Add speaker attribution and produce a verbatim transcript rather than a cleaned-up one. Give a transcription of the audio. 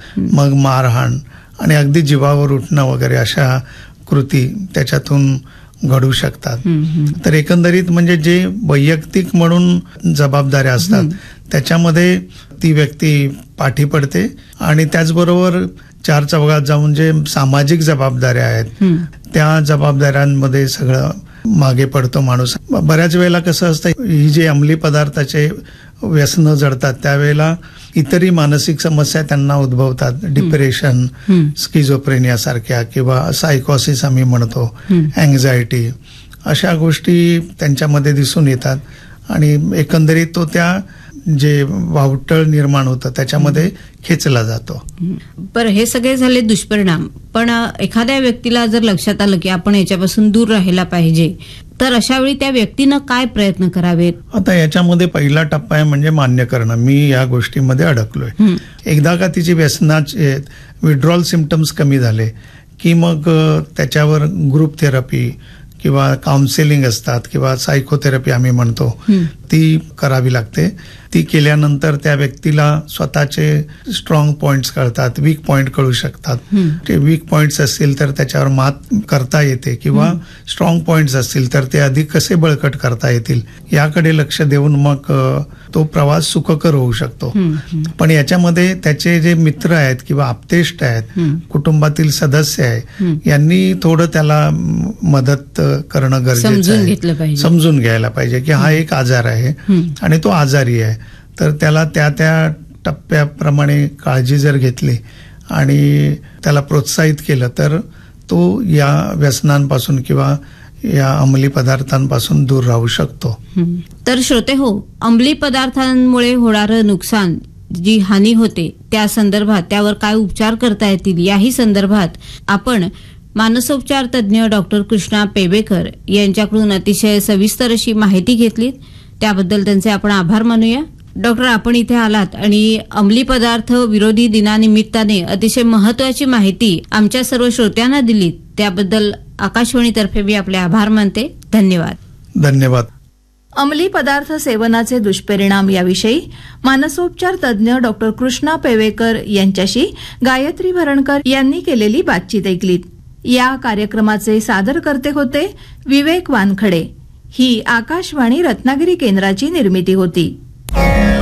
Speaker 1: मग मारहाण आणि अगदी जीवावर उठणं वगैरे अशा कृती त्याच्यातून घडू शकतात. तर एकंदरीत म्हणजे जे वैयक्तिक म्हणून जबाबदाऱ्या असतात त्याच्यामध्ये ती व्यक्ती पाठी पडते आणि त्याचबरोबर चार चौघात जाऊन जे सामाजिक जबाबदाऱ्या आहेत त्या जबाबदाऱ्यांमध्ये सगळं मागे पडतो माणूस. बऱ्याच वेळेला कसं असतं, ही जे अंमली पदार्थाचे व्यसनं जडतात त्यावेळेला इतरही मानसिक समस्या त्यांना उद्भवतात. डिप्रेशन, स्किझोफ्रेनिया सारख्या किंवा सायकोसिस आम्ही म्हणतो, अँझायटी, अशा गोष्टी त्यांच्यामध्ये दिसून येतात आणि एकंदरीत तो त्या जे वावटळ निर्माण होतं त्याच्यामध्ये खेचला जातो.
Speaker 2: बरं, हे सगळे झाले दुष्परिणाम. पण एखाद्या व्यक्तीला जर लक्षात आलं की आपण याच्यापासून दूर राहायला पाहिजे, तर अशा वेळी त्या व्यक्तीनं काय प्रयत्न करावेत?
Speaker 1: आता याच्यामध्ये पहिला टप्पा आहे म्हणजे मान्य करणं, मी या गोष्टीमध्ये अडकलोय. एकदा का तिची व्यसनाचे विड्रॉल सिम्पटम्स कमी झाले की मग त्याच्यावर ग्रुप थेरपी किंवा काउन्सिलिंग असतात किंवा सायकोथेरपी आम्ही म्हणतो ती करावी लागते. ती केल्यानंतर त्या व्यक्तीला स्वतःचे स्ट्रॉंग पॉइंट्स कळतात, वीक पॉइंट कळू शकतात. ते वीक पॉइंट्स असतील तर त्याच्यावर मात करता येते किंवा स्ट्रॉंग पॉइंट्स असतील तर ते अधिक कसे बळकट करता येतील याकडे लक्ष देऊन मग तो प्रवास सुखकर होऊ शकतो. पण याच्यामध्ये त्याचे जे मित्र आहेत किंवा आप्तेष्ट आहेत, कुटुंबातील सदस्य आहे, यांनी थोडं त्याला मदत करणं गरजेचं आहे. समजून घ्यायला पाहिजे की हा एक आजार आहे आणि तो आजारी आहे. तर त्याला त्या त्या टप्प्याप्रमाणे काळजी जर घेतली आणि त्याला प्रोत्साहित केलं तर तो या व्यसनांपासून किंवा या अंमली पदार्थांपासून दूर राहू शकतो.
Speaker 2: तर श्रोते हो, अंमली पदार्थांमुळे होणारं नुकसान, जी हानी होते त्या संदर्भात, त्यावर काय उपचार करता येतील याही संदर्भात आपण मानसोपचार तज्ज्ञ डॉक्टर कृष्णा पेवेकर यांच्याकडून अतिशय सविस्तर अशी माहिती घेतली. त्याबद्दल त्यांचे आपण आभार मानूया. डॉक्टर, आपण इथे आलात आणि अंमली पदार्थ विरोधी दिनानिमित्ताने अतिशय महत्वाची माहिती आमच्या सर्व श्रोत्यांना दिली, त्याबद्दल आकाशवाणीतर्फे मी आपले आभार मानते. धन्यवाद.
Speaker 1: धन्यवाद.
Speaker 3: अंमली पदार्थ सेवनाचे दुष्परिणाम याविषयी मानसोपचार तज्ज्ञ डॉक्टर कृष्णा पेवेकर यांच्याशी गायत्री भरणकर यांनी केलेली बातचीत ऐकलीत. या कार्यक्रमाचे सादरकर्ते होते विवेक वानखडे. ही आकाशवाणी रत्नागिरी केंद्राची निर्मिती होती.